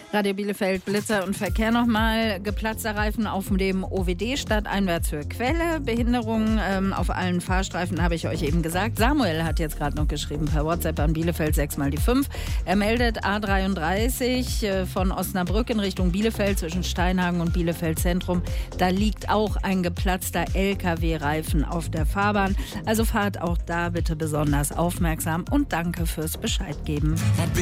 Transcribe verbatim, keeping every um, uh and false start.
Radio Bielefeld, Blitzer und Verkehr nochmal. Geplatzter Reifen auf dem O W D stadteinwärts für Quelle. Behinderung ähm, auf allen Fahrstreifen habe ich euch eben gesagt. Samuel hat jetzt gerade noch geschrieben per WhatsApp an Bielefeld sechs mal die fünf. Er meldet A dreiunddreißig äh, von Osnabrück in Richtung Bielefeld zwischen Steinhagen und Bielefeld Zentrum. Da liegt auch ein geplatzter L K W-Reifen auf der Fahrbahn. Also fahrt auch da bitte besonders aufmerksam und danke fürs Bescheid geben.